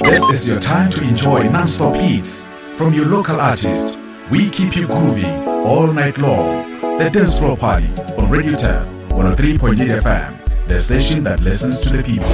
This is your time to enjoy non-stop hits from your local artist. We keep you grooving all night long. The Dance Floor Party on Radio Tef 103.8 FM, the station that listens to the people.